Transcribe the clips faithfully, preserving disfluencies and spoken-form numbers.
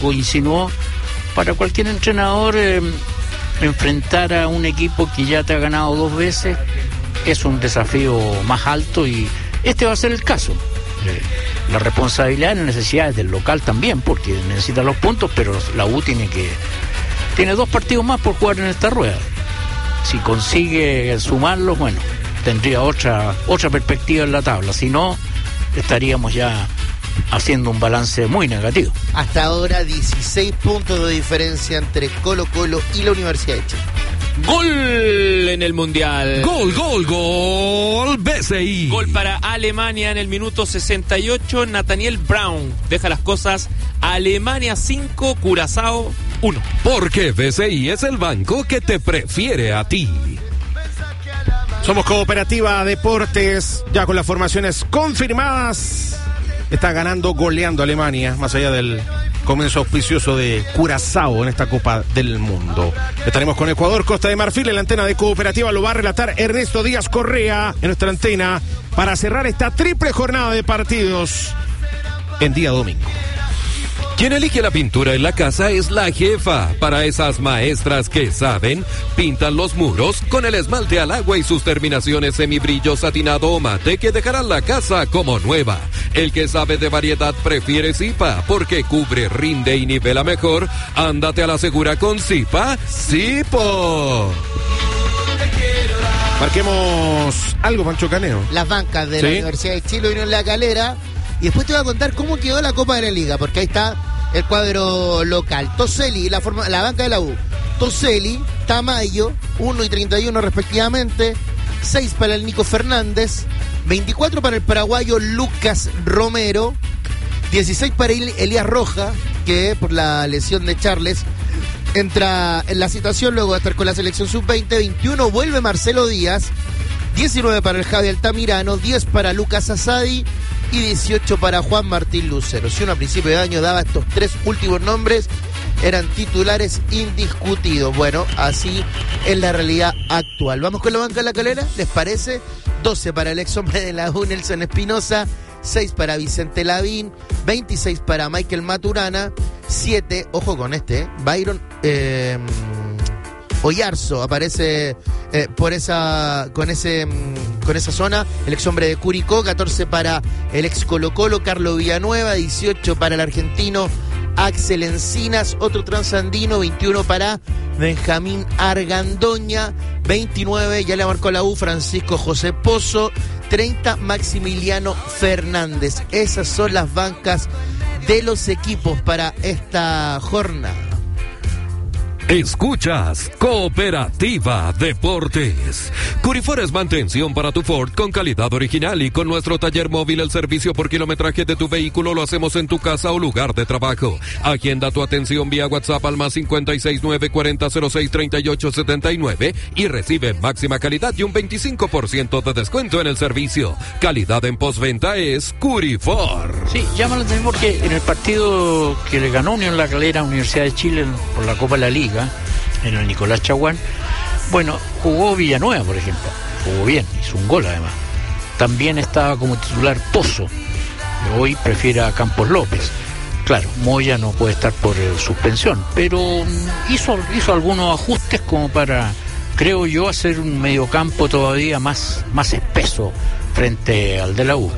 insinuó, para cualquier entrenador eh, enfrentar a un equipo que ya te ha ganado dos veces es un desafío más alto y este va a ser el caso. Eh, la responsabilidad y las necesidades del local también, porque necesita los puntos, pero la U tiene que tiene dos partidos más por jugar en esta rueda. Si consigue sumarlos, bueno, tendría otra otra perspectiva en la tabla. Si no, estaríamos ya haciendo un balance muy negativo. Hasta ahora dieciséis puntos de diferencia entre Colo Colo y la Universidad de Chile. Gol en el Mundial. Gol, gol, gol. B C I. Gol para Alemania en el minuto sesenta y ocho. Nathaniel Brown deja las cosas. Alemania cinco, Curazao uno. Porque B C I es el banco que te prefiere a ti. Somos Cooperativa Deportes, ya con las formaciones confirmadas. Está ganando, goleando Alemania, más allá del comienzo auspicioso de Curazao en esta Copa del Mundo. Estaremos con Ecuador, Costa de Marfil, en la antena de Cooperativa. Lo va a relatar Ernesto Díaz Correa en nuestra antena para cerrar esta triple jornada de partidos en día domingo. Quien elige la pintura en la casa es la jefa. Para esas maestras que saben, pintan los muros con el esmalte al agua y sus terminaciones semibrillo satinado o mate que dejarán la casa como nueva. El que sabe de variedad prefiere Zipa porque cubre, rinde y nivela mejor. Ándate a la segura con Zipa, Zipo. Marquemos algo, Pancho Caneo. Las bancas de ¿Sí? la Universidad de Chile vinieron en la calera. Y después te voy a contar cómo quedó la Copa de la Liga, porque ahí está el cuadro local. Toselli, la, forma, la banca de la U. Toselli, Tamayo, uno y treinta y uno respectivamente. seis para el Nico Fernández. veinticuatro para el paraguayo Lucas Romero. dieciséis para Elías Roja, que por la lesión de Charles entra en la situación luego de estar con la selección sub veinte. veintiuno vuelve Marcelo Díaz. diecinueve para el Javi Altamirano. diez para Lucas Asadi. Y dieciocho para Juan Martín Lucero. Si uno a principio de año daba estos tres últimos nombres, eran titulares indiscutidos. Bueno, así es la realidad actual. Vamos con la banca de la calera, ¿les parece? doce para el ex hombre de la U, Nelson Espinosa. seis para Vicente Lavín. veintiséis para Michael Maturana. siete, ojo con este, ¿eh? Byron eh, Oyarzo aparece eh, por esa con ese con esa zona, el ex hombre de Curicó. catorce para el ex Colo Colo, Carlos Villanueva. dieciocho para el argentino Axel Encinas, otro transandino. veintiuno para Benjamín Argandoña. veintinueve, ya le marcó la U, Francisco José Pozo. treinta, Maximiliano Fernández. Esas son las bancas de los equipos para esta jornada. Escuchas Cooperativa Deportes. Curifor es mantención para tu Ford con calidad original y con nuestro taller móvil el servicio por kilometraje de tu vehículo lo hacemos en tu casa o lugar de trabajo. Agenda tu atención vía WhatsApp al más cinco seis nueve cuarenta cero seis treinta y ocho setenta y nueve y recibe máxima calidad y un veinticinco por ciento de descuento en el servicio. Calidad en postventa es Curifor. Sí, llama la atención porque en el partido que le ganó Unión La Calera a Universidad de Chile por la Copa de la Liga, en el Nicolás Chaguán, bueno, jugó Villanueva, por ejemplo, jugó bien, hizo un gol además. También estaba como titular Pozo, hoy prefiere a Campos López. Claro, Moya no puede estar por eh, suspensión, pero hizo, hizo algunos ajustes como para, creo yo, hacer un mediocampo todavía más, más espeso frente al de la U.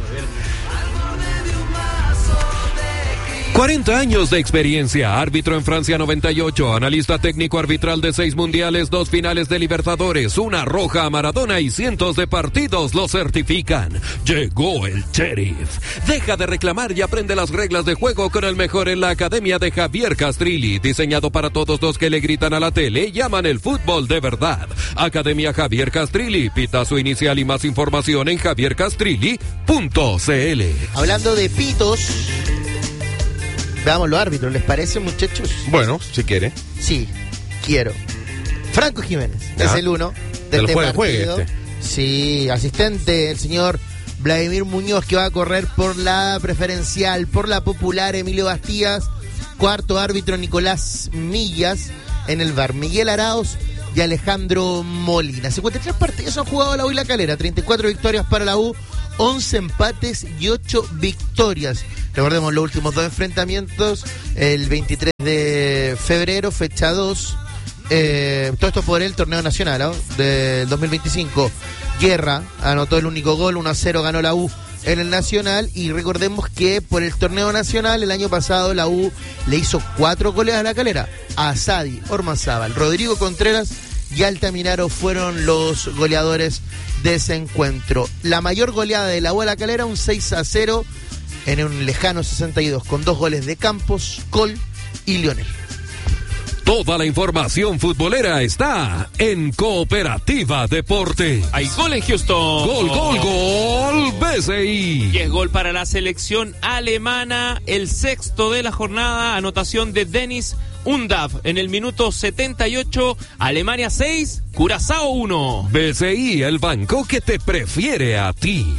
cuarenta años de experiencia, árbitro en Francia noventa y ocho, analista técnico arbitral de seis mundiales, dos finales de Libertadores, una roja a Maradona y cientos de partidos lo certifican. Llegó el sheriff. Deja de reclamar y aprende las reglas de juego con el mejor en la Academia de Javier Castrilli, diseñado para todos los que le gritan a la tele y llaman el fútbol de verdad. Academia Javier Castrilli, pita su inicial y más información en javier castrilli punto c l. Hablando de pitos, veamos los árbitros, ¿les parece, muchachos? Bueno, si quiere. Sí, quiero. Franco Jiménez, ya. Es el uno de del este juegue, partido. juegue este. Sí, asistente, el señor Vladimir Muñoz, que va a correr por la preferencial, por la popular, Emilio Bastías. Cuarto árbitro, Nicolás Millas. En el V A R, Miguel Arauz y Alejandro Molina. cincuenta y tres partidos han jugado la U y la Calera, treinta y cuatro victorias para la U, once empates y ocho victorias. Recordemos los últimos dos enfrentamientos, el veintitrés de febrero, fecha dos. Eh, todo esto por el torneo nacional, ¿no? Del dos mil veinticinco. Guerra anotó el único gol, uno a cero ganó la U en el Nacional. Y recordemos que por el torneo nacional el año pasado la U le hizo cuatro goles a La Calera. Asadi, Ormazábal, Rodrigo Contreras y Altamirano fueron los goleadores de ese encuentro. La mayor goleada de la U a La Calera, un seis a cero en un lejano sesenta y dos, con dos goles de Campos, Col y Lionel. Toda la información futbolera está en Cooperativa Deporte. Hay gol en Houston. Gol, gol, gol, B C I. Y es gol para la selección alemana, el sexto de la jornada, anotación de Dennis Undav en el minuto setenta y ocho, Alemania seis, Curazao uno. B C I, el banco que te prefiere a ti.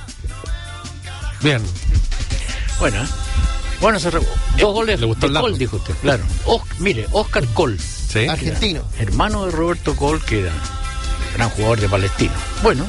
Bien. Bueno, ¿eh? Bueno, se re... dos goles le gustó de el Col, dijo usted, claro. O... Mire, Oscar Col, Sí. Argentino. hermano de Roberto Col, que era gran jugador de Palestino. Bueno,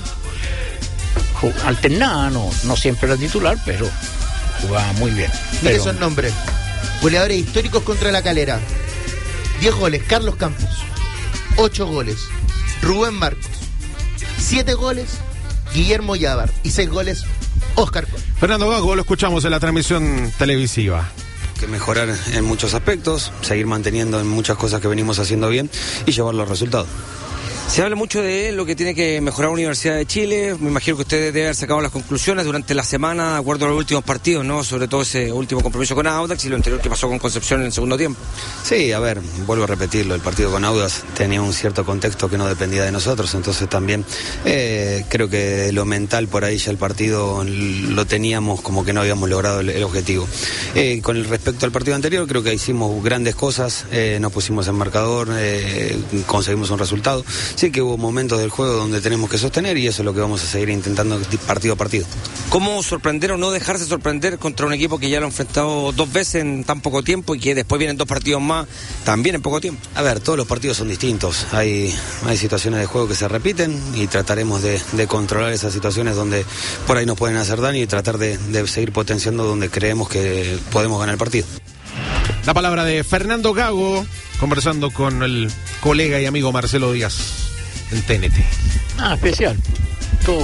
jug... alternaba, no, no siempre era titular, pero jugaba muy bien. Mire Pero... esos nombres. Goleadores históricos contra La Calera. diez goles, Carlos Campos. ocho goles, Rubén Marcos. siete goles, Guillermo Yávar. Y seis goles, Oscar Col. Fernando Gago, lo escuchamos en la transmisión televisiva. Que mejorar en muchos aspectos, seguir manteniendo en muchas cosas que venimos haciendo bien y llevar los resultados. Se habla mucho de lo que tiene que mejorar la Universidad de Chile. Me imagino que usted debe haber sacado las conclusiones durante la semana, de acuerdo a los últimos partidos, ¿no? Sobre todo ese último compromiso con Audax y lo anterior que pasó con Concepción en el segundo tiempo. Sí, a ver, vuelvo a repetirlo, el partido con Audax tenía un cierto contexto que no dependía de nosotros, entonces también eh, creo que lo mental por ahí ya el partido lo teníamos como que no habíamos logrado el, el objetivo. Eh, con el respecto al partido anterior, creo que hicimos grandes cosas, eh, nos pusimos en marcador, eh, conseguimos un resultado. Sí que hubo momentos del juego donde tenemos que sostener y eso es lo que vamos a seguir intentando partido a partido. ¿Cómo sorprender o no dejarse sorprender contra un equipo que ya lo ha enfrentado dos veces en tan poco tiempo y que después vienen dos partidos más también en poco tiempo? A ver, todos los partidos son distintos, hay, hay situaciones de juego que se repiten y trataremos de, de controlar esas situaciones donde por ahí nos pueden hacer daño y tratar de, de seguir potenciando donde creemos que podemos ganar el partido. La palabra de Fernando Gago, conversando con el colega y amigo Marcelo Díaz en T N T. Ah, especial. Todo,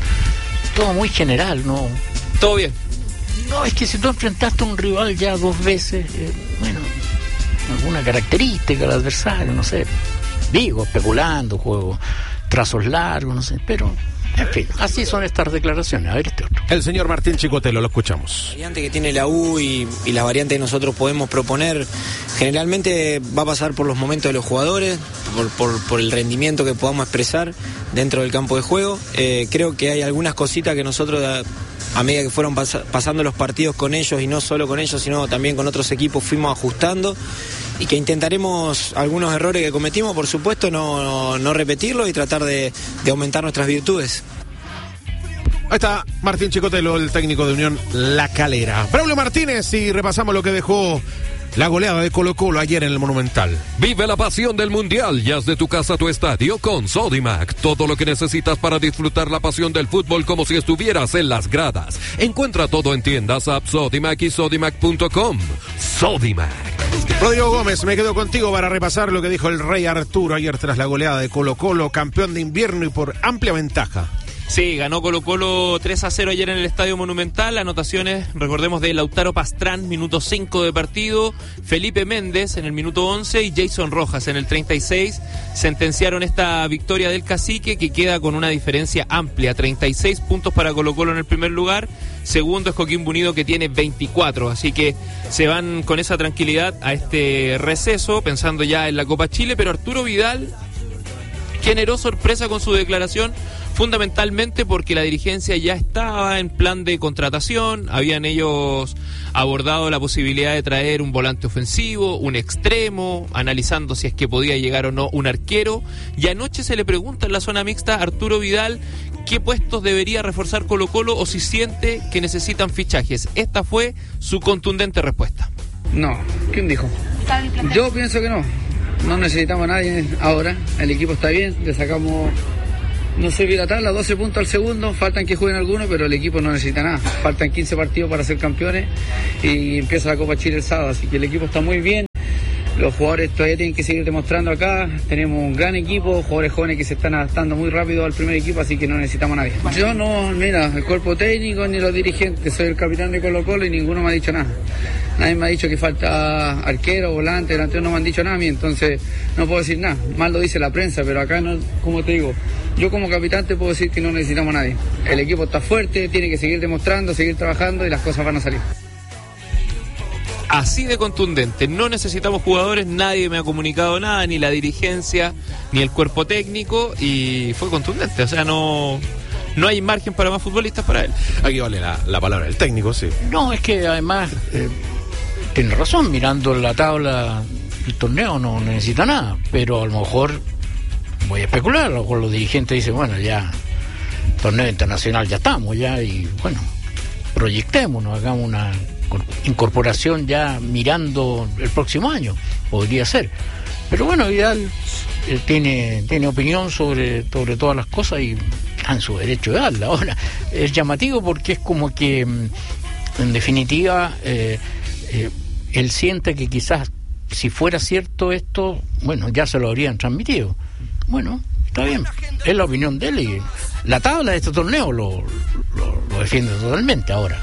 todo muy general, ¿no? Todo bien. No, es que si tú enfrentaste a un rival ya dos veces, eh, bueno, alguna característica del adversario, no sé. Digo, especulando, juego, trazos largos, no sé, pero... En fin, así son estas declaraciones. A ver este otro. El señor Martín Chicotelo, lo escuchamos. La variante que tiene la U y, y las variantes que nosotros podemos proponer, generalmente va a pasar por los momentos de los jugadores, por, por, por el rendimiento que podamos expresar dentro del campo de juego. Eh, creo que hay algunas cositas que nosotros, a, a medida que fueron pas, pasando los partidos con ellos, y no solo con ellos, sino también con otros equipos, fuimos ajustando. Y que intentaremos algunos errores que cometimos, por supuesto, no, no, no repetirlos y tratar de, de aumentar nuestras virtudes. Ahí está Martín Chicotelo, el técnico de Unión La Calera. Braulio Martínez, y repasamos lo que dejó la goleada de Colo Colo ayer en el Monumental. Vive la pasión del Mundial y haz de tu casa tu estadio con Sodimac. Todo lo que necesitas para disfrutar la pasión del fútbol como si estuvieras en las gradas. Encuentra todo en tiendas, app Sodimac y sodimac punto com. Sodimac. Rodrigo Gómez, me quedo contigo para repasar lo que dijo el Rey Arturo ayer tras la goleada de Colo Colo, campeón de invierno y por amplia ventaja. Sí, ganó Colo Colo tres a cero ayer en el Estadio Monumental. Anotaciones, recordemos, de Lautaro Pastrán, minuto cinco de partido, Felipe Méndez en el minuto once y Jason Rojas en el treinta y seis. Sentenciaron esta victoria del Cacique, que queda con una diferencia amplia, treinta y seis puntos para Colo Colo en el primer lugar. Segundo es Coquimbo Unido, que tiene veinticuatro, así que se van con esa tranquilidad a este receso, pensando ya en la Copa Chile. Pero Arturo Vidal generó sorpresa con su declaración, fundamentalmente porque la dirigencia ya estaba en plan de contratación. Habían ellos abordado la posibilidad de traer un volante ofensivo, un extremo, analizando si es que podía llegar o no un arquero. Y anoche se le pregunta en la zona mixta a Arturo Vidal qué puestos debería reforzar Colo Colo o si siente que necesitan fichajes. Esta fue su contundente respuesta. No, ¿quién dijo? Yo pienso que no. No necesitamos a nadie ahora. El equipo está bien, le sacamos No sé bien la tabla, doce puntos al segundo, faltan que jueguen algunos, pero el equipo no necesita nada. Faltan quince partidos para ser campeones y empieza la Copa Chile el sábado, así que el equipo está muy bien. Los jugadores todavía tienen que seguir demostrando acá. Tenemos un gran equipo, jugadores jóvenes que se están adaptando muy rápido al primer equipo, así que no necesitamos a nadie. Yo no, mira, el cuerpo técnico ni los dirigentes, soy el capitán de Colo Colo y ninguno me ha dicho nada. Nadie me ha dicho que falta arquero, volante, delantero, no me han dicho nada a mí, entonces no puedo decir nada. Más lo dice la prensa, pero acá, no, como te digo, yo como capitán te puedo decir que no necesitamos a nadie. El equipo está fuerte, tiene que seguir demostrando, seguir trabajando y las cosas van a salir. Así de contundente, no necesitamos jugadores, nadie me ha comunicado nada, ni la dirigencia, ni el cuerpo técnico, y fue contundente, o sea, no, no hay margen para más futbolistas para él. Aquí vale la, la palabra del técnico, sí. No, es que además, eh, tiene razón, mirando la tabla del torneo no necesita nada, pero a lo mejor, voy a especular, a lo mejor los dirigentes dicen, bueno, ya, torneo internacional ya estamos, ya, y bueno, proyectémonos, hagamos una incorporación ya mirando el próximo año, podría ser, pero bueno, Vidal eh, tiene tiene opinión sobre sobre todas las cosas y está en su derecho de darla. Ahora es llamativo porque es como que en definitiva eh, eh, él siente que quizás si fuera cierto esto, bueno, ya se lo habrían transmitido. Bueno, está bien, es la opinión de él y la tabla de este torneo lo, lo, lo defiende totalmente. Ahora,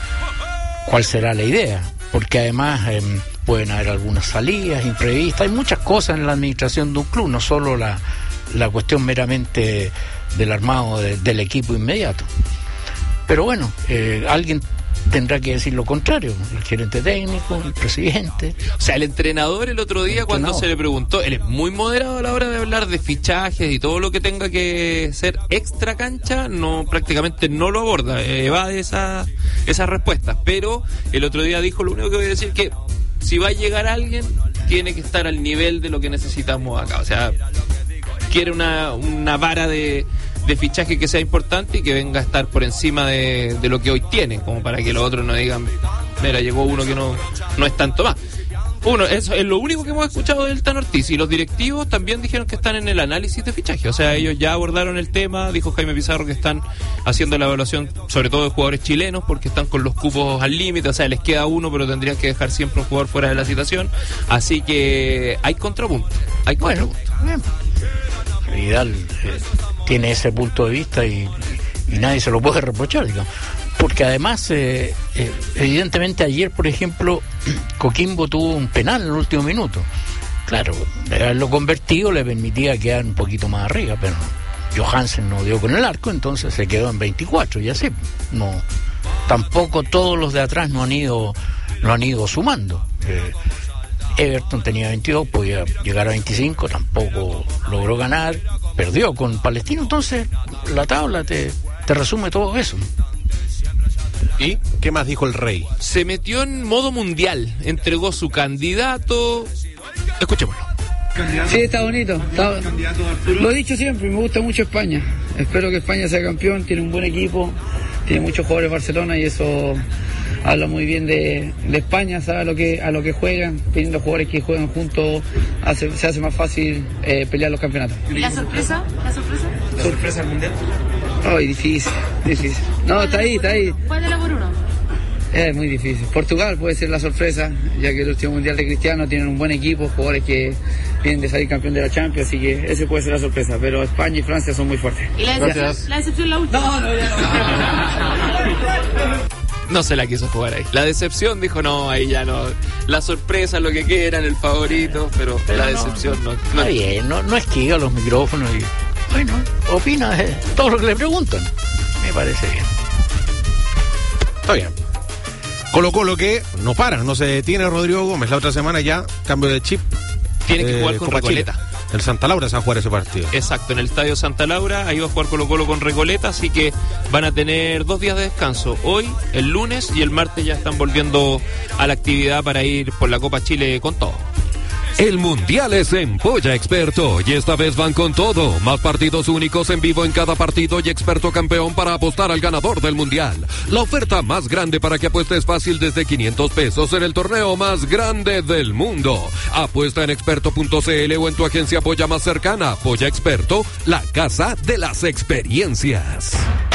¿cuál será la idea? Porque además eh, pueden haber algunas salidas imprevistas, hay muchas cosas en la administración de un club, no solo la, la cuestión meramente del armado de, del equipo inmediato. Pero bueno, eh, alguien tendrá que decir lo contrario, el gerente técnico, el presidente. O sea, el entrenador el otro día, el cuando entrenador. Se le preguntó, él es muy moderado a la hora de hablar de fichajes y todo lo que tenga que ser extra cancha, no, prácticamente no lo aborda, evade esa, esas respuestas, pero el otro día dijo, lo único que voy a decir que si va a llegar alguien, tiene que estar al nivel de lo que necesitamos acá, o sea, quiere una, una vara de de fichaje que sea importante y que venga a estar por encima de, de lo que hoy tiene, como para que los otros no digan, mira, llegó uno que no, no es tanto más. Uno, eso es lo único que hemos escuchado del Tano Ortiz, y los directivos también dijeron que están en el análisis de fichaje, o sea, ellos ya abordaron el tema, dijo Jaime Pizarro que están haciendo la evaluación sobre todo de jugadores chilenos porque están con los cupos al límite, o sea, les queda uno pero tendrían que dejar siempre un jugador fuera de la situación, así que hay contrapunto, hay contrapunto. Bueno, bien. Vidal eh, tiene ese punto de vista y, y nadie se lo puede reprochar, digamos. Porque además, eh, eh, evidentemente ayer, por ejemplo, Coquimbo tuvo un penal en el último minuto. Claro, de haberlo convertido le permitía quedar un poquito más arriba, pero Johansen no dio con el arco, entonces se quedó en veinticuatro y así. No, tampoco todos los de atrás no han ido, no han ido sumando. Eh, Everton tenía veintidós, podía llegar a veinticinco, tampoco logró ganar, perdió con Palestino, entonces la tabla te, te resume todo eso. ¿Y qué más dijo el Rey? Se metió en modo mundial, entregó su candidato. Escuchémoslo. Sí, está bonito. Está... Lo he dicho siempre, me gusta mucho España. Espero que España sea campeón, tiene un buen equipo, tiene muchos jugadores de Barcelona y eso habla muy bien de, de España, sabe a lo que a lo que juegan, teniendo jugadores que juegan juntos, hace, se hace más fácil eh, pelear los campeonatos. ¿Y la sorpresa? ¿La sorpresa? ¿La sorpresa del mundial? Ay, difícil, difícil. No, está ahí, está ahí. ¿Cuál de la por uno? Es muy difícil. Portugal puede ser la sorpresa, ya que el último mundial de Cristiano tienen un buen equipo, jugadores que vienen de salir campeón de la Champions, así que ese puede ser la sorpresa. Pero España y Francia son muy fuertes. ¿Y la decepción, la, decepción la última? No, no, ya no. No se la quiso jugar ahí. La decepción dijo, no, ahí ya no. La sorpresa, lo que quieran, el favorito, pero, pero la decepción no. no. Está bien, no, no esquiva los micrófonos y, bueno, opina de todo lo que le preguntan. Me parece bien. Está bien. Colo Colo que no para, no se detiene Rodrigo Gómez. La otra semana ya, cambio de chip. Tiene que jugar eh, con Copa Recoleta. Chile. El Santa Laura se va a jugar ese partido. Exacto, en el estadio Santa Laura, ahí va a jugar Colo Colo con Recoleta, así que van a tener dos días de descanso. Hoy, el lunes y el martes ya están volviendo a la actividad para ir por la Copa Chile con todo. El Mundial es en Polla Experto y esta vez van con todo. Más partidos únicos en vivo en cada partido y Experto campeón para apostar al ganador del Mundial. La oferta más grande para que apuestes fácil desde quinientos pesos en el torneo más grande del mundo. Apuesta en experto punto c l o en tu agencia Polla más cercana. Polla Experto, la casa de las experiencias.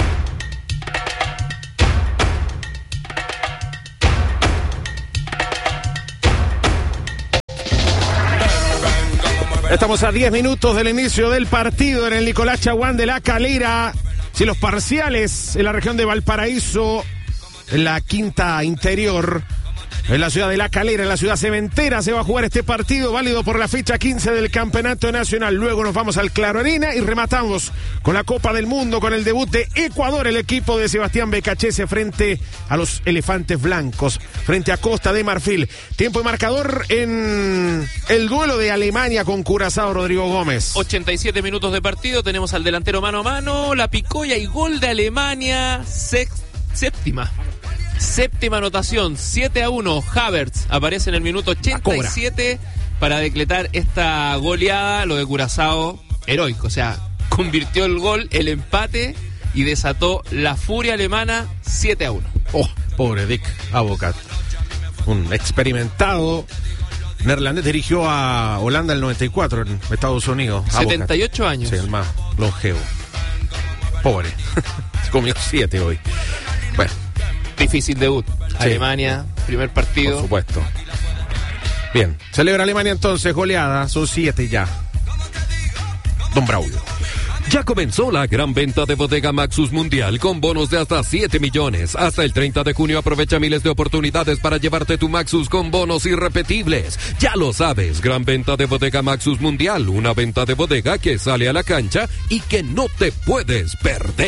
Estamos a diez minutos del inicio del partido en el Nicolás Chaguán de La Calera. Si los parciales en la región de Valparaíso, en la quinta interior, en la ciudad de La Calera, en la ciudad cementera, se va a jugar este partido válido por la fecha quince del Campeonato Nacional. Luego nos vamos al Claro Arena y rematamos con la Copa del Mundo, con el debut de Ecuador, el equipo de Sebastián Becachese frente a los Elefantes Blancos, frente a Costa de Marfil. Tiempo y marcador en el duelo de Alemania con Curazao, Rodrigo Gómez. ochenta y siete minutos de partido, tenemos al delantero mano a mano, la picoya y gol de Alemania, sex, séptima. Séptima anotación, siete a uno. Havertz aparece en el minuto ochenta y siete para decretar esta goleada. Lo de Curazao, heroico, o sea, convirtió el gol, el empate y desató la furia alemana. Siete a uno. Oh, pobre Dick Advocat, un experimentado neerlandés, dirigió a Holanda el noventa y cuatro en Estados Unidos. setenta y ocho años. Sí, el más longevo. Pobre, se comió siete hoy. Bueno, difícil debut. Sí. Alemania, primer partido. Por supuesto. Bien, celebra Alemania entonces, goleada, son siete ya. Don Braulio. Ya comenzó la gran venta de Bodega Maxus Mundial con bonos de hasta siete millones. Hasta el treinta de junio aprovecha miles de oportunidades para llevarte tu Maxus con bonos irrepetibles. Ya lo sabes, gran venta de Bodega Maxus Mundial, una venta de bodega que sale a la cancha y que no te puedes perder.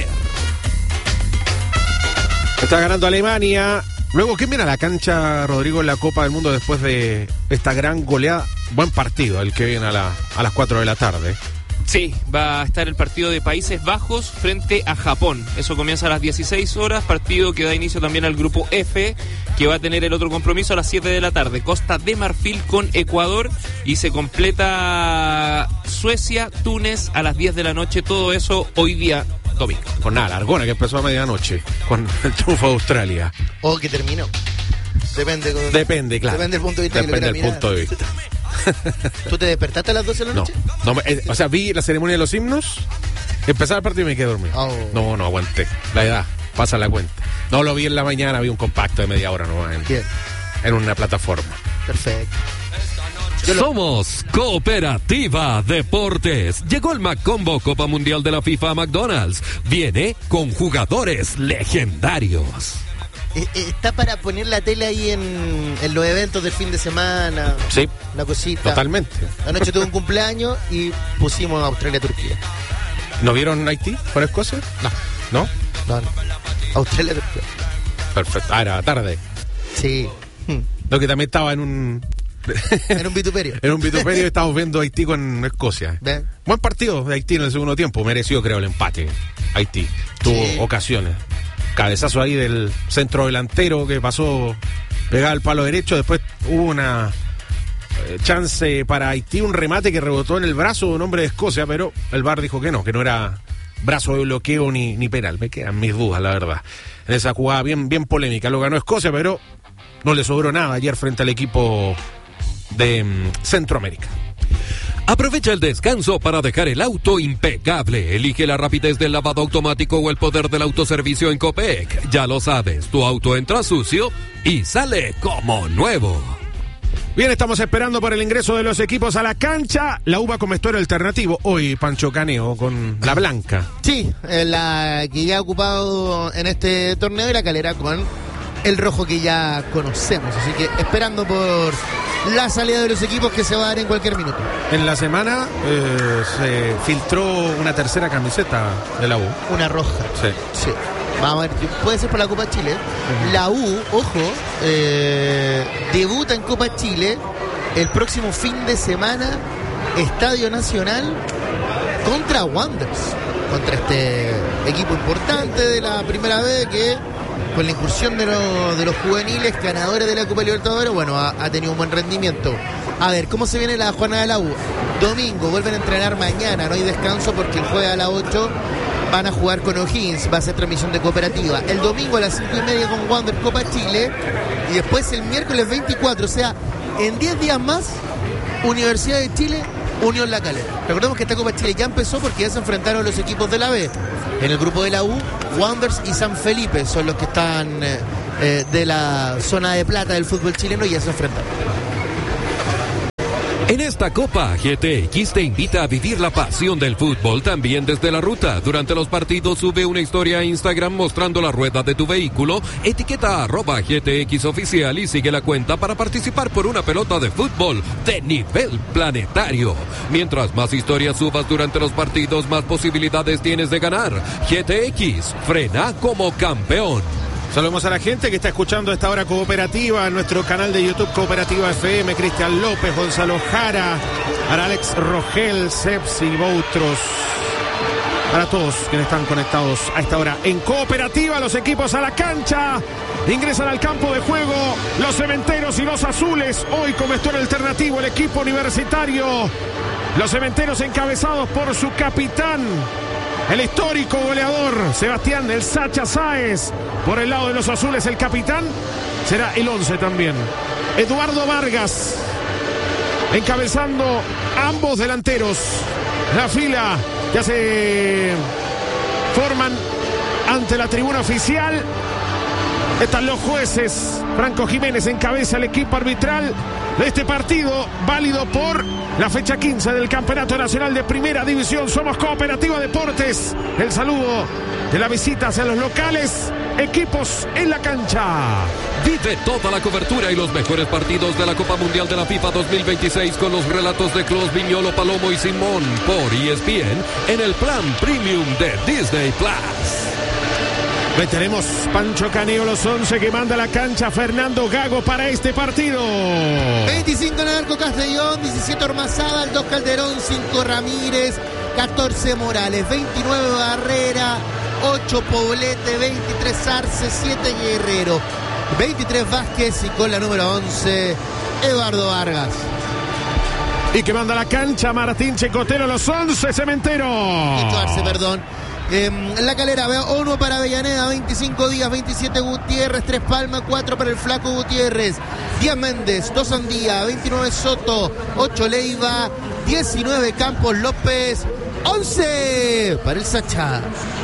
Está ganando Alemania. Luego, ¿quién viene a la cancha, Rodrigo, en la Copa del Mundo después de esta gran goleada? Buen partido el que viene a, la, a las cuatro de la tarde. Sí, va a estar el partido de Países Bajos frente a Japón. Eso comienza a las dieciséis horas, partido que da inicio también al grupo F, que va a tener el otro compromiso a las siete de la tarde. Costa de Marfil con Ecuador y se completa Suecia, Túnez a las diez de la noche. Todo eso hoy día domingo. Con nada, largona que empezó a medianoche con el triunfo de Australia. O que terminó. Depende. Con... Depende, claro. Depende del punto de vista. Depende del punto de vista. ¿Tú te despertaste a las doce de la noche? No, no eh, o sea, vi la ceremonia de los himnos, empezaba el partido y me quedé dormido. Oh. No, no aguanté. La edad, pasa la cuenta. No lo vi en la mañana, vi un compacto de media hora nomás en, en una plataforma. Perfecto. Somos Cooperativa Deportes. Llegó el Maccombo Copa Mundial de la FIFA a McDonald's. Viene con jugadores legendarios. Está para poner la tele ahí en, en los eventos del fin de semana. Sí. Una cosita. Totalmente. Anoche tuve un cumpleaños y pusimos Australia-Turquía. ¿No vieron Haití con Escocia? No. ¿No? No, no. Australia-Turquía. Perfecto. Ah, era tarde. Sí. Lo que también estaba en un... en un vituperio. En un vituperio estábamos viendo Haití con Escocia. ¿Ven? Buen partido de Haití en el segundo tiempo. Mereció, creo, el empate. Haití. Tuvo sí. ocasiones. Cabezazo ahí del centro delantero que pasó pegado al palo derecho. Después hubo una eh, chance para Haití, un remate que rebotó en el brazo de un hombre de Escocia, pero el V A R dijo que no, que no era brazo de bloqueo ni, ni penal. Me quedan mis dudas, la verdad. En esa jugada bien, bien polémica. Lo ganó Escocia, pero no le sobró nada ayer frente al equipo de um, Centroamérica. Aprovecha el descanso para dejar el auto impecable. Elige la rapidez del lavado automático o el poder del autoservicio en Copec. Ya lo sabes, tu auto entra sucio y sale como nuevo. Bien, estamos esperando por el ingreso de los equipos a la cancha. La U va con vestuario alternativo. Hoy Pancho Caneo con la blanca. Sí, la que ya ha ocupado en este torneo y la Calera con el rojo que ya conocemos. Así que esperando por la salida de los equipos que se va a dar en cualquier minuto. En la semana eh, se filtró una tercera camiseta de la U. Una roja. Sí. Sí. Vamos a ver, puede ser por la Copa Chile. Uh-huh. La U, ojo, eh, debuta en Copa Chile el próximo fin de semana, Estadio Nacional, contra Wanderers. Contra este equipo importante de la primera vez que, con la incursión de, lo, de los juveniles ganadores de la Copa Libertadores, bueno, ha, ha tenido un buen rendimiento. A ver, ¿cómo se viene la jornada de la U? Domingo, vuelven a entrenar mañana, no hay descanso porque el jueves a las ocho van a jugar con O'Higgins, va a ser transmisión de Cooperativa. El domingo a las cinco y media con Wander Copa Chile y después el miércoles veinticuatro, o sea, en diez días más, Universidad de Chile, Unión La Calera. Recordemos que esta Copa Chile ya empezó porque ya se enfrentaron los equipos de la B. En el grupo de la U, Wanderers y San Felipe son los que están eh, eh, de la zona de plata del fútbol chileno y ya se enfrentan. En esta Copa, G T X te invita a vivir la pasión del fútbol también desde la ruta. Durante los partidos sube una historia a Instagram mostrando la rueda de tu vehículo, etiqueta arroba G T X oficial y sigue la cuenta para participar por una pelota de fútbol de nivel planetario. Mientras más historias subas durante los partidos, más posibilidades tienes de ganar. G T X, frena como campeón. Saludamos a la gente que está escuchando a esta hora Cooperativa en nuestro canal de YouTube Cooperativa F M, Cristian López, Gonzalo Jara, para Alex Rogel, Sepsi, Boutros, para todos quienes están conectados a esta hora en Cooperativa. Los equipos a la cancha, ingresan al campo de juego los cementeros y los azules, hoy como vestuario alternativo el equipo universitario, los cementeros encabezados por su capitán, el histórico goleador Sebastián El Sacha Sáez. Por el lado de los azules el capitán será el once también, Eduardo Vargas, encabezando ambos delanteros. La fila ya se forman ante la tribuna oficial. Están los jueces. Franco Jiménez encabeza el equipo arbitral de este partido, válido por la fecha quince del Campeonato Nacional de Primera División. Somos Cooperativa Deportes. El saludo de la visita hacia los locales. Equipos en la cancha. Vive toda la cobertura y los mejores partidos de la Copa Mundial de la FIFA dos mil veintiséis con los relatos de Clos, Viñolo, Palomo y Simón por E S P N en el plan premium de Disney Plus. Tenemos Pancho Caneo, los once que manda a la cancha Fernando Gago para este partido. veinticinco en el arco Castellón, diecisiete Ormazábal, dos Calderón, cinco Ramírez, catorce Morales, veintinueve Barrera, ocho Poblete, veintitrés Arce, siete Guerrero, veintitrés Vázquez y con la número once Eduardo Vargas. Y que manda a la cancha Martín Checotero, los once Cementero. Arce, perdón. Eh, la Calera, uno para Avellaneda, veinticinco Díaz, veintisiete Gutiérrez, tres Palma, cuatro para el Flaco Gutiérrez, diez Méndez, dos Andía, veintinueve Soto, ocho Leiva, diecinueve Campos López, once para el Sacha.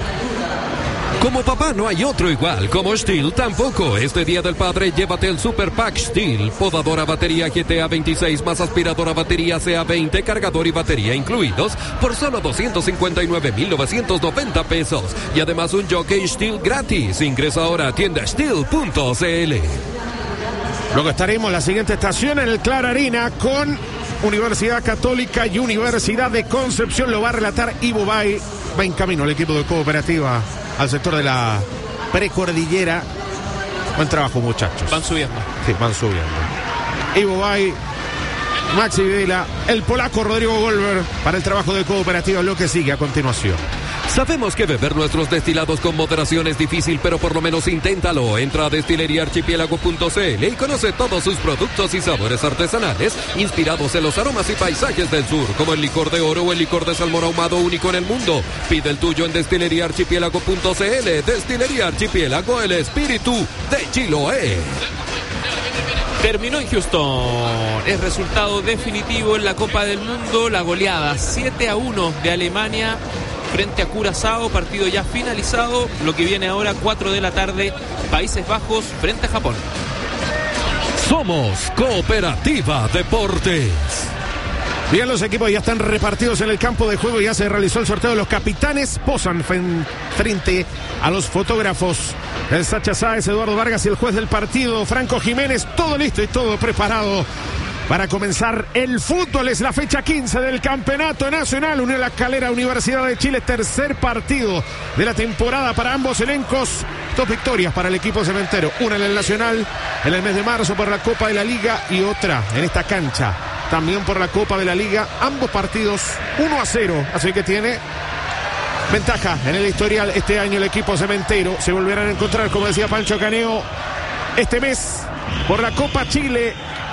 Como papá no hay otro igual, como Stihl tampoco. Este Día del Padre llévate el Super Pack Stihl, podadora batería G T A veintiséis más aspiradora batería C A veinte, cargador y batería incluidos por solo doscientos cincuenta y nueve mil novecientos noventa pesos. Y además un jockey Stihl gratis. Ingresa ahora a tienda stihl punto c l. Luego estaremos en la siguiente estación en el Clara Arena con Universidad Católica y Universidad de Concepción. Lo va a relatar Ivo Bay. Va en camino el equipo de Cooperativa al sector de la precordillera. Buen trabajo, muchachos. Van subiendo. Sí, van subiendo. Ivo Bay, Maxi Videla, el polaco Rodrigo Golver para el trabajo de Cooperativa, lo que sigue a continuación. Sabemos que beber nuestros destilados con moderación es difícil, pero por lo menos inténtalo. Entra a destilería archipiélago punto c l y conoce todos sus productos y sabores artesanales inspirados en los aromas y paisajes del sur, como el licor de oro o el licor de salmón ahumado único en el mundo. Pide el tuyo en destilería archipiélago punto c l. Destilería Archipiélago, el espíritu de Chiloé. Terminó en Houston. Es resultado definitivo en la Copa del Mundo. La goleada siete a uno de Alemania frente a Curazao, partido ya finalizado. Lo que viene ahora, cuatro de la tarde, Países Bajos frente a Japón. Somos Cooperativa Deportes. Bien, los equipos ya están repartidos en el campo de juego. Ya se realizó el sorteo de los capitanes. Posan frente a los fotógrafos el Sacha Sáez, Eduardo Vargas y el juez del partido, Franco Jiménez. Todo listo y todo preparado para comenzar el fútbol. Es la fecha quince del Campeonato Nacional. Unión La Calera, Universidad de Chile. Tercer partido de la temporada para ambos elencos. Dos victorias para el equipo cementero. Una en el Nacional en el mes de marzo por la Copa de la Liga y otra en esta cancha también por la Copa de la Liga. Ambos partidos uno a cero. Así que tiene ventaja en el historial este año el equipo cementero. Se volverán a encontrar, como decía Pancho Caneo, este mes por la Copa Chile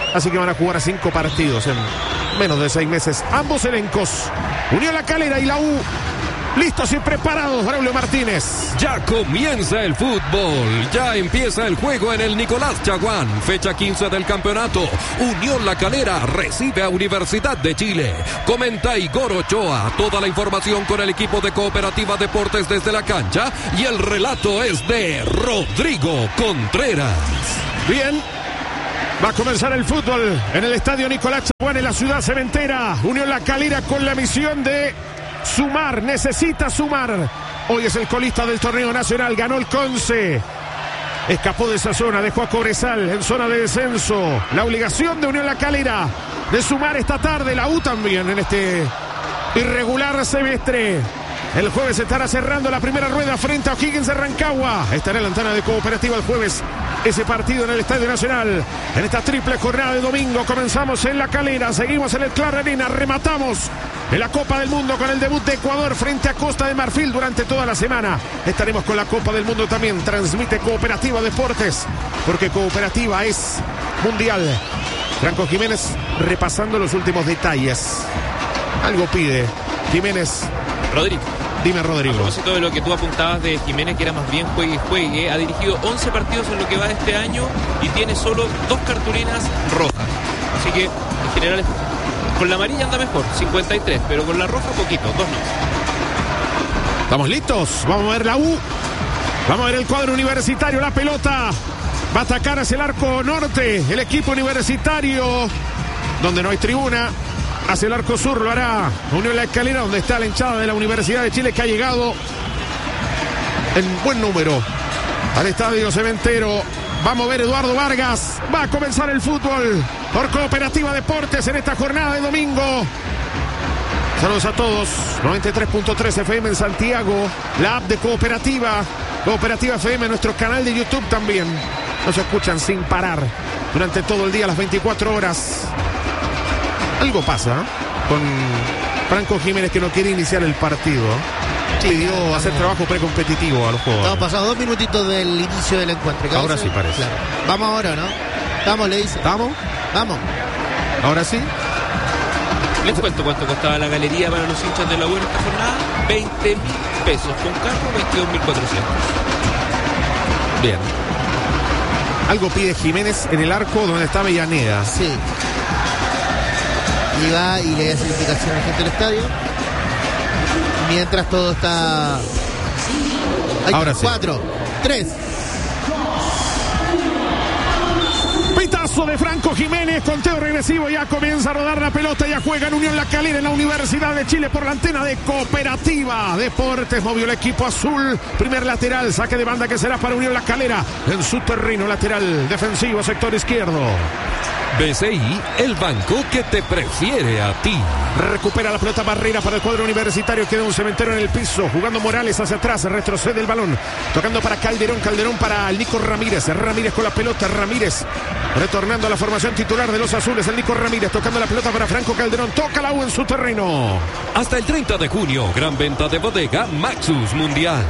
Así que van a jugar a cinco partidos en menos de seis meses. Ambos elencos, Unión La Calera y la U, listos y preparados. Braulio Martínez. Ya comienza el fútbol, ya empieza el juego en el Nicolás Chaguán, fecha quince del campeonato. Unión La Calera recibe a Universidad de Chile. Comenta Igor Ochoa, toda la información con el equipo de Cooperativa Deportes desde la cancha, y el relato es de Rodrigo Contreras. Bien, va a comenzar el fútbol en el estadio Nicolás Chaguán en la ciudad cementera. Unión La Calera con la misión de sumar, necesita sumar. Hoy es el colista del torneo nacional, ganó el Conce. Escapó de esa zona, dejó a Cobresal en zona de descenso. La obligación de Unión La Calera de sumar esta tarde, la U también en este irregular semestre. El jueves estará cerrando la primera rueda frente a O'Higgins de Rancagua. Estará en la antena de Cooperativa el jueves ese partido en el Estadio Nacional. En esta triple jornada de domingo comenzamos en La Calera, seguimos en el Clara Arena, rematamos en la Copa del Mundo con el debut de Ecuador frente a Costa de Marfil durante toda la semana. Estaremos con la Copa del Mundo también. Transmite Cooperativa Deportes, porque Cooperativa es mundial. Franco Jiménez repasando los últimos detalles. Algo pide Jiménez. Rodrigo. Dime, Rodrigo. A propósito de lo que tú apuntabas de Jiménez, que era más bien juegue juegue, ha dirigido once partidos en lo que va de este año y tiene solo dos cartulinas rojas. Así que, en general, con la amarilla anda mejor, cincuenta y tres, pero con la roja poquito, dos no. ¿Estamos listos? Vamos a ver la U. Vamos a ver el cuadro universitario, la pelota. Va a atacar hacia el arco norte el equipo universitario, donde no hay tribuna. Hacia el arco sur lo hará Unión La Calera, donde está la hinchada de la Universidad de Chile, que ha llegado en buen número al estadio cementero. Vamos a ver Eduardo Vargas. Va a comenzar el fútbol por Cooperativa Deportes en esta jornada de domingo. Saludos a todos. noventa y tres punto tres F M en Santiago. La app de Cooperativa. Cooperativa F M, nuestro canal de YouTube también. Nos escuchan sin parar durante todo el día, las veinticuatro horas. Algo pasa con Franco Jiménez, que no quiere iniciar el partido. Sí, pidió claro, hacer no. trabajo precompetitivo a los jugadores. Estamos pasados dos minutitos del inicio del encuentro. Ahora sí parece. Claro. Vamos ahora, ¿no? Vamos, le dice. ¿Estamos? Vamos. Ahora sí. Les cuento cuánto costaba la galería para los hinchas de la U en esta jornada. veinte mil pesos. Con carro, veintidós mil cuatrocientos. Bien. Algo pide Jiménez en el arco donde está Avellaneda. Sí. Y va y le da explicación a la gente del estadio. Mientras todo está... Ahí ahora está, sí. Cuatro, tres. Pitazo de Franco Jiménez, conteo regresivo, ya comienza a rodar la pelota, ya juega en Unión La Calera en la Universidad de Chile por la antena de Cooperativa Deportes. Movió el equipo azul, primer lateral, saque de banda que será para Unión La Calera en su terreno, lateral defensivo, sector izquierdo. B C I, el banco que te prefiere a ti. Recupera la pelota Barrera para el cuadro universitario. Queda un cementero en el piso. Jugando Morales hacia atrás. Retrocede el balón. Tocando para Calderón. Calderón para el Nico Ramírez. Ramírez con la pelota. Ramírez retornando a la formación titular de los azules. El Nico Ramírez tocando la pelota para Franco Calderón. Toca la U en su terreno. Hasta el treinta de junio. Gran venta de bodega Maxus Mundial.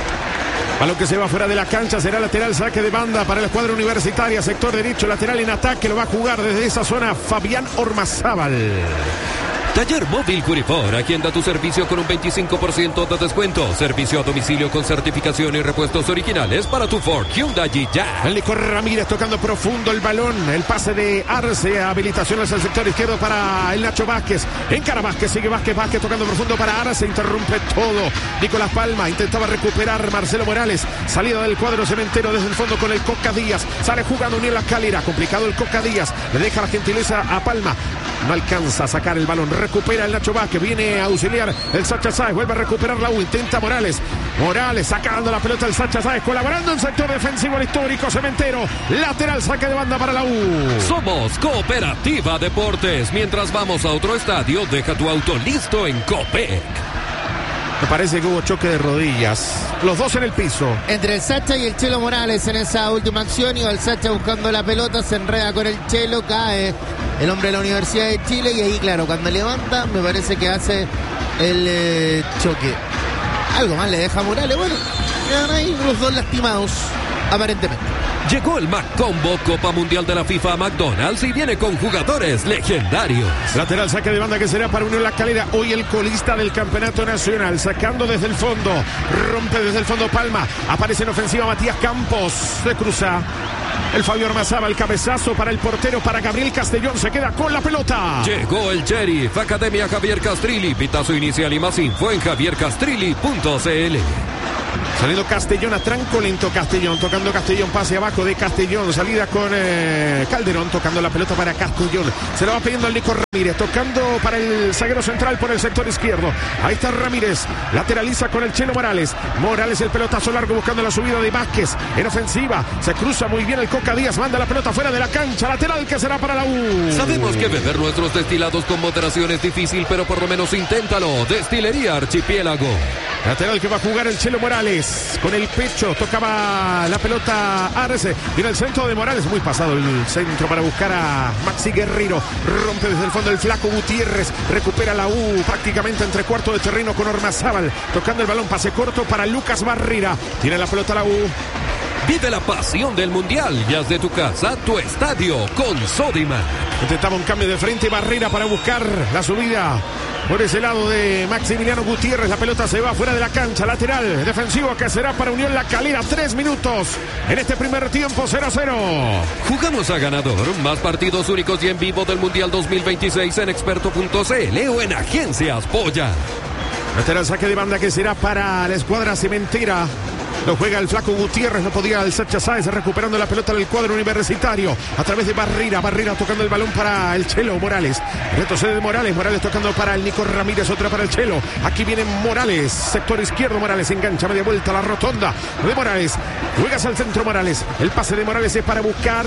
Balón que se va fuera de la cancha, será lateral, saque de banda para la escuadra universitaria, sector derecho, lateral en ataque, lo va a jugar desde esa zona Fabián Ormazábal. Taller Móvil Curifor, agenda tu servicio con un veinticinco por ciento de descuento. Servicio a domicilio con certificación y repuestos originales para tu Ford, Hyundai y ya. El Nico Ramírez tocando profundo el balón. El pase de Arce, habilitación hacia el sector izquierdo para el Nacho Vázquez. Encara Vázquez, sigue Vázquez, Vázquez tocando profundo para Arce, interrumpe todo. Nicolás Palma intentaba recuperar Marcelo Morales. Salida del cuadro cementero desde el fondo con el Coca Díaz. Sale jugando Unión La Calera, complicado el Coca Díaz. Le deja la gentileza a Palma. No alcanza a sacar el balón. Recupera el Nacho Vázquez. Viene a auxiliar el Sacha Sáez. Vuelve a recuperar la U. Intenta Morales. Morales sacando la pelota el Sacha Sáez. Colaborando en sector defensivo el histórico cementero. Lateral, saque de banda para la U. Somos Cooperativa Deportes. Mientras vamos a otro estadio, deja tu auto listo en Copec. Me parece que hubo choque de rodillas. Los dos en el piso. Entre el Sacha y el Chelo Morales en esa última acción. Iba el Sacha buscando la pelota. Se enreda con el Chelo. Cae el hombre de la Universidad de Chile. Y ahí, claro, cuando levanta, me parece que hace el eh, choque. Algo más le deja a Morales. Bueno, quedan ahí los dos lastimados, aparentemente. Llegó el McCombo Copa Mundial de la FIFA a McDonald's y viene con jugadores legendarios. Lateral saque de banda que será para Unión La Calera. Hoy el colista del campeonato nacional. Sacando desde el fondo. Rompe desde el fondo Palma. Aparece en ofensiva Matías Campos. Se cruza. El Fabio Ormazábal, el cabezazo para el portero, para Gabriel Castellón. Se queda con la pelota. Llegó el Sheriff. Academia Javier Castrilli. Pitazo inicial y más info en javier castrilli punto c l. Saliendo Castellón a tranco lento. Castellón tocando Castellón, pase abajo de Castellón. Salida con eh, Calderón tocando la pelota para Castellón. Se la va pidiendo al Nico Ramírez. Tocando para el zaguero central por el sector izquierdo. Ahí está Ramírez. Lateraliza con el Chelo Morales. Morales el pelotazo largo buscando la subida de Vázquez. En ofensiva se cruza muy bien el Coca Díaz. Manda la pelota fuera de la cancha. Lateral que será para la U. Sabemos que beber nuestros destilados con moderación es difícil, pero por lo menos inténtalo. Destilería Archipiélago. Lateral que va a jugar el Chelo Morales. Con el pecho tocaba la pelota Arce. Viene el centro de Morales. Muy pasado el centro para buscar a Maxi Guerrero. Rompe desde el fondo el flaco Gutiérrez. Recupera la U prácticamente entre cuarto de terreno con Ormazábal. Tocando el balón. Pase corto para Lucas Barrera. Tiene la pelota la U. Vive la pasión del Mundial. Ya de tu casa, tu estadio con Sodimac. Intentaba un cambio de frente. Barrera para buscar la subida por ese lado de Maximiliano Gutiérrez. La pelota se va fuera de la cancha. Lateral defensivo que será para Unión La Calera. Tres minutos en este primer tiempo. Cero a cero. Jugamos a ganador. Más partidos únicos y en vivo del Mundial dos mil veintiséis en experto punto c l o en Agencias Polla. Lateral saque de banda que será para la escuadra cementera. Lo juega el flaco Gutiérrez, no podía alzar Chazáez, recuperando la pelota del cuadro universitario a través de Barrera. Barrera tocando el balón para el Chelo Morales. Retrocede de Morales, Morales tocando para el Nico Ramírez, otra para el Chelo. Aquí viene Morales, sector izquierdo. Morales engancha, media vuelta a la rotonda de Morales. Juegas al centro Morales. El pase de Morales es para buscar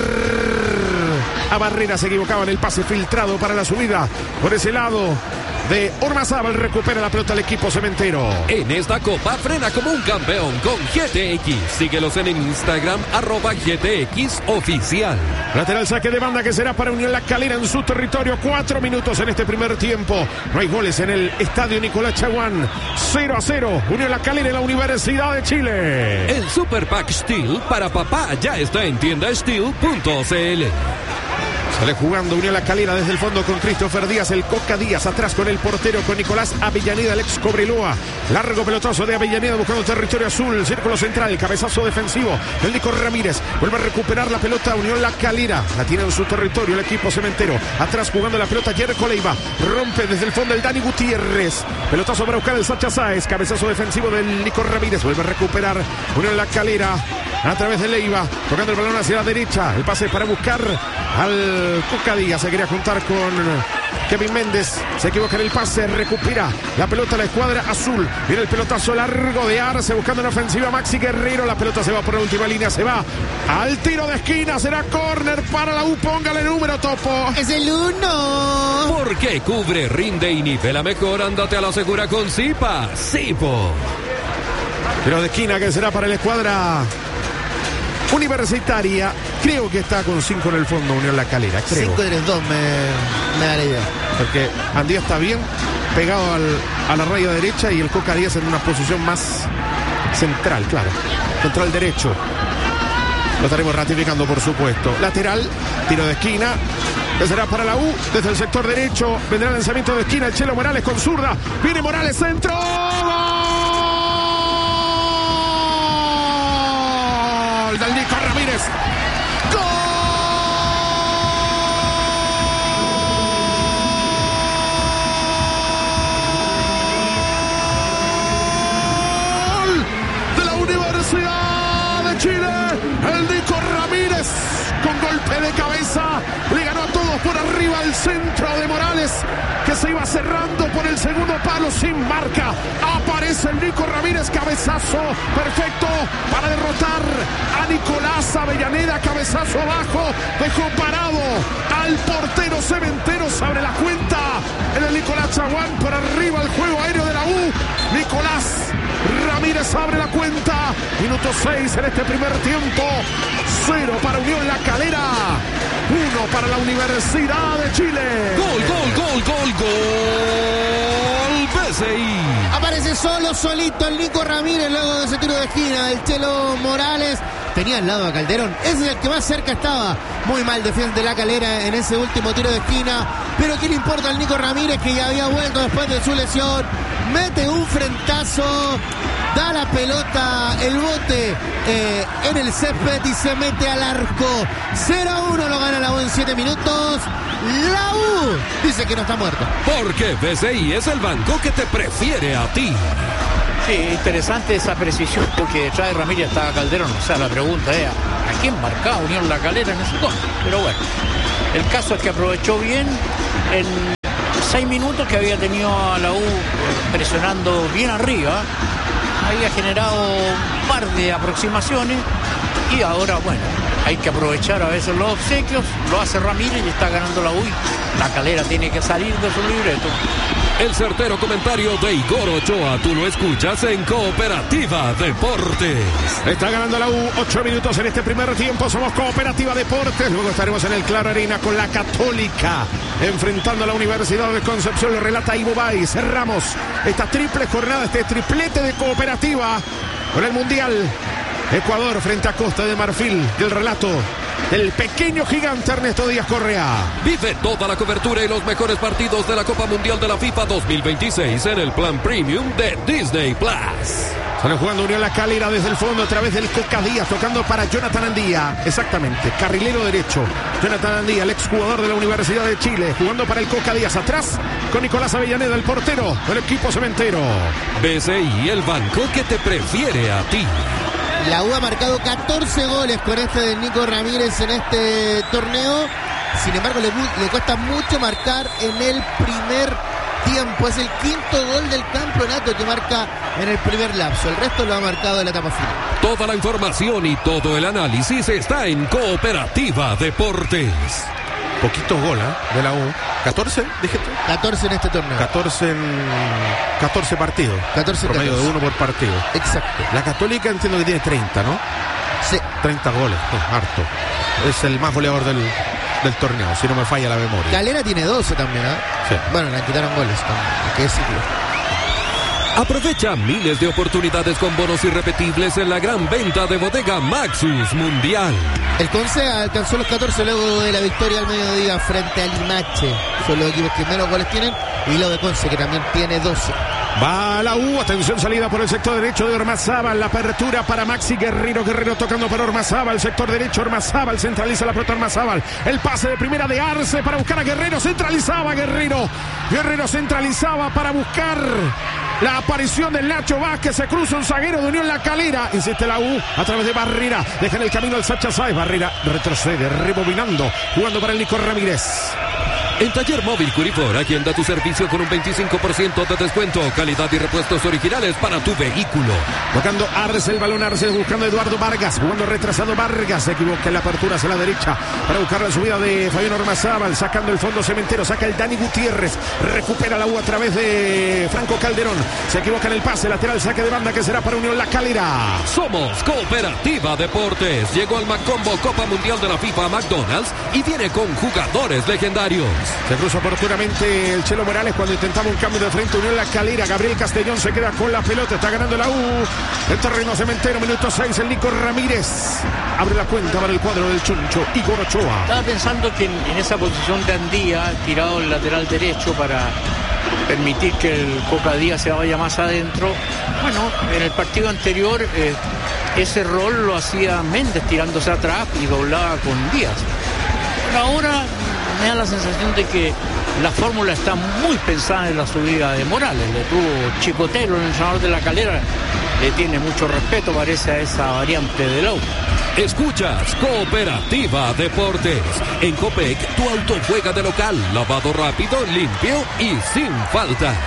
a Barrera. Se equivocaba en el pase filtrado para la subida por ese lado de Ormazábal. Recupera la pelota al equipo cementero. En esta copa frena como un campeón con G T X. Síguelos en Instagram, arroba G T X oficial. Lateral saque de banda que será para Unión La Calera en su territorio. Cuatro minutos en este primer tiempo. No hay goles en el estadio Nicolás Chaguán. Cero a cero. Unión La Calera en la Universidad de Chile. El Super Pack Steel para papá ya está en tienda steel punto c l. Sale jugando Unión La Calera desde el fondo con Christopher Díaz, el Coca Díaz, atrás con el portero, con Nicolás Avellaneda, el ex Cobreloa. Largo pelotazo de Avellaneda buscando territorio azul, círculo central, cabezazo defensivo del Nico Ramírez. Vuelve a recuperar la pelota Unión La Calera, la tiene en su territorio el equipo cementero. Atrás jugando la pelota Jerko Leiva, rompe desde el fondo el Dani Gutiérrez. Pelotazo para buscar el Sacha Sáez, cabezazo defensivo del Nico Ramírez. Vuelve a recuperar Unión La Calera a través de Leiva, tocando el balón hacia la derecha. El pase para buscar al Coca Díaz. Se quería juntar con Kevin Méndez. Se equivoca en el pase. Recupera la pelota a la escuadra azul. Viene el pelotazo largo de Arce buscando en ofensiva Maxi Guerrero. La pelota se va por la última línea. Se va al tiro de esquina. Será córner para la U. Póngale número, Topo. Es el uno. Porque cubre, rinde y nivela mejor. Ándate a la segura con Zipa. Zipo. Tiro de esquina que será para la escuadra universitaria. Creo que está con cinco en el fondo Unión La Calera, creo. cinco tres dos me, me da la idea. Porque Andía está bien pegado al, a la raya derecha y el Coca Díaz en una posición más central, claro. Control derecho. Lo estaremos ratificando, por supuesto. Lateral, tiro de esquina. Que será para la U. Desde el sector derecho vendrá el lanzamiento de esquina. El Chelo Morales con zurda. Viene Morales, centro. ¡Gol! Del Nico Ramírez. Chile, el Nico Ramírez con golpe de cabeza le ganó a todos por arriba el centro de Morales, que se iba cerrando por el segundo palo sin marca. Aparece el Nico Ramírez, cabezazo perfecto para derrotar a Nicolás Avellaneda, cabezazo abajo, dejó parado al portero cementero. Se abre la cuenta en el Nicolás Chaguán, por arriba el juego aéreo de la U. Nicolás Ramírez abre la cuenta. Minuto seis en este primer tiempo. Cero para Unión La Calera. Uno para la Universidad de Chile. Gol, gol, gol, gol, gol. P S I. Aparece solo, solito el Nico Ramírez luego de ese tiro de esquina del Chelo Morales. tenía al lado a Calderón. Ese es el que más cerca estaba. Muy mal defensa de La Calera en ese último tiro de esquina. Pero ¿qué le importa al Nico Ramírez, que ya había vuelto después de su lesión? Mete un frentazo, da la pelota, el bote eh, en el césped y se mete al arco. cero a uno lo gana la U en siete minutos. La U dice que no está muerta. Porque B C I es el banco que te prefiere a ti. Sí, interesante esa precisión, porque detrás de Ramírez estaba Calderón. O sea, la pregunta es, ¿a quién marcaba Unión La Calera en ese gol? Pero bueno, el caso es que aprovechó bien en seis minutos que había tenido a la U presionando bien arriba. Había generado un par de aproximaciones y ahora, bueno, hay que aprovechar a veces los obsequios. Lo hace Ramírez y está ganando la U. La Calera tiene que salir de su libreto. El certero comentario de Igor Ochoa, tú lo escuchas en Cooperativa Deportes. Está ganando la U, ocho minutos en este primer tiempo. Somos Cooperativa Deportes. Luego estaremos en el Claro Arena con la Católica, enfrentando a la Universidad de Concepción. Lo relata Ivo Bay. Cerramos esta triple jornada, este triplete de Cooperativa con el Mundial. Ecuador frente a Costa de Marfil. El relato del pequeño gigante Ernesto Díaz Correa. Vive toda la cobertura y los mejores partidos de la Copa Mundial de la FIFA dos mil veintiséis en el plan premium de Disney Plus. Sale jugando Unión La Calera desde el fondo a través del Coca Díaz, tocando para Jonathan Andía. Exactamente, carrilero derecho. Jonathan Andía, el exjugador de la Universidad de Chile, jugando para el Coca Díaz. Atrás con Nicolás Avellaneda, el portero del equipo cementero. B C I, el banco que te prefiere a ti. La U ha marcado catorce goles con este de Nico Ramírez en este torneo. Sin embargo, le, le cuesta mucho marcar en el primer tiempo. Es el quinto gol del campeonato que marca en el primer lapso. El resto lo ha marcado en la etapa final. Toda la información y todo el análisis está en Cooperativa Deportes. Poquitos goles ¿eh? de la U. ¿catorce? Dije tú. catorce en este torneo. catorce en catorce partidos. catorce promedio catorce. de uno por partido. Exacto. La Católica entiendo que tiene treinta, ¿no? Sí. treinta goles, oh, harto. Es el más goleador del, del torneo, si no me falla la memoria. Calera tiene doce también, ¿eh? Sí. Bueno, le quitaron goles también, hay que decirlo. Aprovecha miles de oportunidades con bonos irrepetibles en la gran venta de Bodega Maxus Mundial. El Conce alcanzó los catorce luego de la victoria al mediodía frente al Limache. Son los equipos que menos goles tienen. Y lo de Conce, que también tiene doce. Va la U, atención, salida por el sector derecho de Ormazábal, la apertura para Maxi Guerrero, Guerrero tocando para Ormazábal, sector derecho Ormazábal, centraliza la pelota Ormazábal, el pase de primera de Arce para buscar a Guerrero, centralizaba Guerrero, Guerrero centralizaba para buscar la aparición del Nacho Vázquez, se cruza un zaguero de Unión La Calera, insiste la U a través de Barrera, deja en el camino al Sacha Sáez, Barrera retrocede, rebobinando, jugando para el Nico Ramírez. En Taller Móvil Curifor, agenda tu servicio con un veinticinco por ciento de descuento, calidad y repuestos originales para tu vehículo. Tocando Arce, el balón Arce, buscando a Eduardo Vargas, jugando retrasado Vargas, se equivoca en la apertura hacia la derecha para buscar la subida de Fabián Ormazábal, sacando el fondo cementero, saca el Dani Gutiérrez, recupera la U a través de Franco Calderón, se equivoca en el pase, lateral, saque de banda que será para Unión La Calera. Somos Cooperativa Deportes, llegó al Macombo Copa Mundial de la FIFA a McDonald's y viene con jugadores legendarios. Se cruza oportunamente el Chelo Morales cuando intentaba un cambio de frente. Unión La Calera, Gabriel Castellón se queda con la pelota, está ganando la U. El terreno cementero, minuto seis, el Nico Ramírez abre la cuenta para el cuadro del Chuncho, Igor Ochoa. Estaba pensando que en, en esa posición de Andía, tirado el lateral derecho para permitir que el Coca Díaz se vaya más adentro. Bueno, en el partido anterior eh, ese rol lo hacía Méndez tirándose atrás y doblaba con Díaz. Pero ahora me da la sensación de que la fórmula está muy pensada en la subida de Morales. Le tuvo Chicotero, el entrenador de La Calera, le tiene mucho respeto, parece, a esa variante de Lau. Escuchas Cooperativa Deportes. En Copec, tu auto juega de local, lavado rápido, limpio y sin faltas.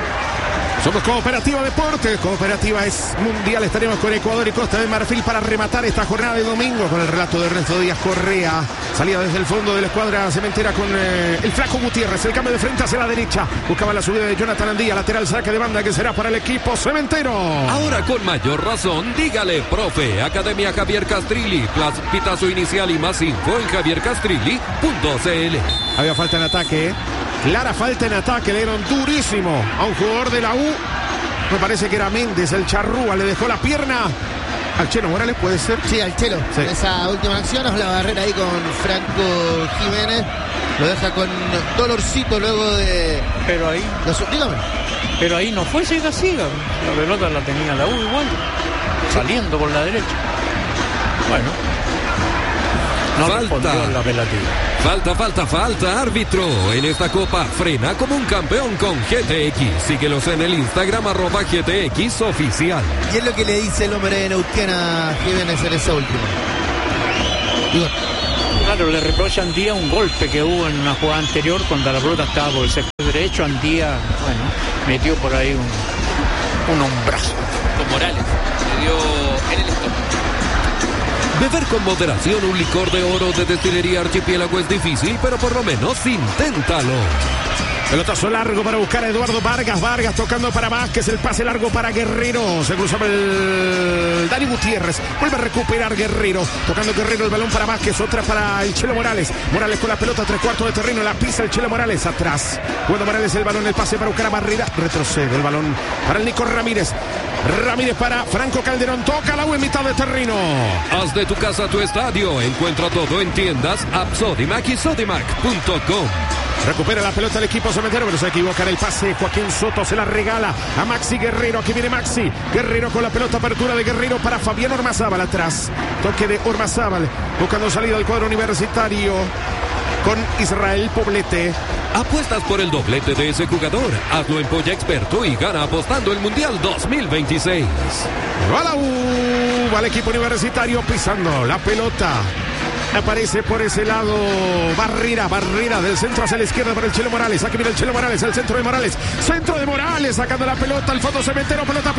Somos Cooperativa Deportes, Cooperativa es mundial, estaremos con Ecuador y Costa de Marfil para rematar esta jornada de domingo con el relato de Ernesto Díaz Correa, salida desde el fondo de la escuadra cementera con eh, el Flaco Gutiérrez, el cambio de frente hacia la derecha, buscaba la subida de Jonathan Andía, lateral saque de banda que será para el equipo cementero. Ahora con mayor razón, dígale, profe, Academia Javier Castrilli, pitazo inicial y más info en javier castrilli punto c l. Había falta en ataque, ¿eh? Clara falta en ataque, le dieron durísimo a un jugador de la U. Me parece que era Méndez, el charrúa, le dejó la pierna Al Chelo Morales puede ser. Sí, al Chelo. Sí. Esa última acción, la barrera ahí con Franco Jiménez. Lo deja con dolorcito luego de... Pero ahí, Los, dígame. pero ahí no fue siga siga. La pelota la tenía la U igual, saliendo por la derecha. Bueno, no Falta. respondió el apelativo. Falta, falta, falta, árbitro. En esta copa frena como un campeón con G T X. Síguelos en el Instagram, arroba G T X oficial. Y es lo que le dice el hombre de Neuquén a Jiménez en esa última. Digo, Claro, le reprocha a Andía un golpe que hubo en una jugada anterior cuando la pelota estaba por el sector derecho. Andía, bueno, metió por ahí un, un hombrazo. Con Morales. Le dio en el estómago. Beber con moderación un licor de oro de destilería Archipiélago es difícil, pero por lo menos inténtalo. Pelotazo largo para buscar a Eduardo Vargas. Vargas tocando para Vázquez. El pase largo para Guerrero. Se cruzaba el Dani Gutiérrez. Vuelve a recuperar Guerrero. Tocando Guerrero el balón para Vázquez. Otra para el Chelo Morales. Morales con la pelota. Tres cuartos de terreno. La pisa el Chelo Morales. Atrás. Cuando Morales el balón. El pase para buscar a Barrida. Retrocede el balón para el Nico Ramírez. Ramírez para Franco Calderón. Toca la U en mitad de terreno. Haz de tu casa tu estadio. Encuentra todo en tiendas App Sodimac y Sodimac punto com. Recupera la pelota el equipo cementero, pero se equivoca en el pase. Joaquín Soto se la regala a Maxi Guerrero. Aquí viene Maxi. Guerrero con la pelota, apertura de Guerrero para Fabián Ormazábal atrás. Toque de Ormazábal, buscando salida del cuadro universitario con Israel Poblete. Apuestas por el doblete de ese jugador. Hazlo en Polla Experto y gana apostando el Mundial dos mil veintiséis. Va la U, va el equipo universitario pisando la pelota. Aparece por ese lado Barrera, Barrera del centro hacia la izquierda para el Chelo Morales. Aquí viene el Chelo Morales, el centro de Morales. Centro de Morales, sacando la pelota al fondo cementero, pelota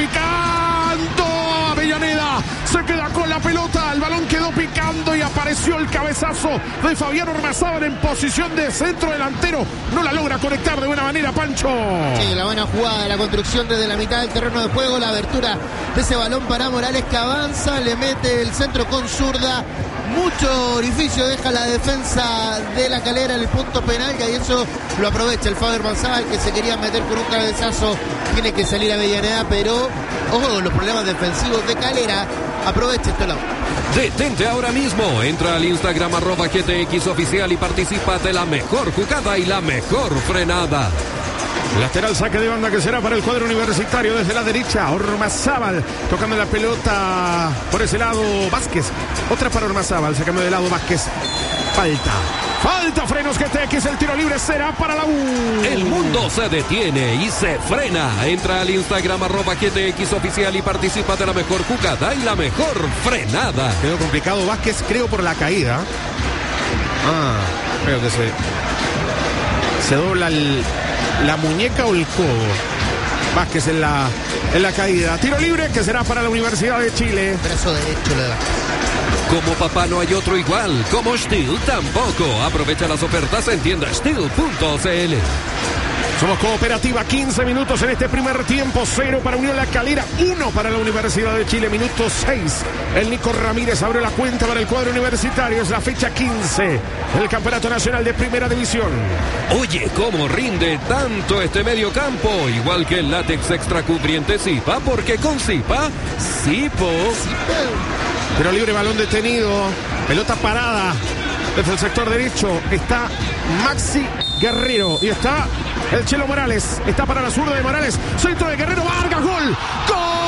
picando. Avellaneda se queda con la pelota, el balón quedó picando y apareció el cabezazo de Fabián Ormazábal en posición de centro delantero. No la logra conectar de buena manera, Pancho. Sí, la buena jugada de la construcción desde la mitad del terreno de juego. La abertura de ese balón para Morales que avanza, le mete el centro con zurda. Mucho orificio deja la defensa de La Calera en el punto penal y eso lo aprovecha el Faber Ormazábal que se quería meter con un cabezazo. Tiene que salir a Avellaneda, pero ojo, los problemas defensivos de Calera. Aprovecha esto lado. Detente ahora mismo. Entra al Instagram arroba G T X oficial y participa de la mejor jugada y la mejor frenada. Lateral saque de banda que será para el cuadro universitario desde la derecha. Ormazábal tocando la pelota por ese lado. Vázquez. Otra para Ormazábal sacando de lado Vázquez. Falta. Falta frenos G T X. El tiro libre será para la U. El mundo se detiene y se frena. Entra al Instagram arroba G T X oficial y participa de la mejor jugada y la mejor frenada. Quedó complicado Vázquez, creo, por la caída. Ah, creo que se... Se dobla el... la muñeca o el codo. Vázquez en la, en la caída. Tiro libre que será para la Universidad de Chile. Brazo derecho le da. Como papá no hay otro igual. Como Steel tampoco. Aprovecha las ofertas en tienda steel punto c l. Somos Cooperativa, quince minutos en este primer tiempo, cero para Unión La Calera, uno para la Universidad de Chile, minuto seis. El Nico Ramírez abre la cuenta para el cuadro universitario, es la fecha quince del Campeonato Nacional de Primera División. Oye, cómo rinde tanto este medio campo, igual que el látex extra cubriente Zipa, porque con Zipa, Zipo. Pero libre, balón detenido, pelota parada. Desde el sector derecho está Maxi Guerrero y está el Chelo Morales. Está para la zurda de Morales. Centro de Guerrero. Vargas. Gol. ¡Gol!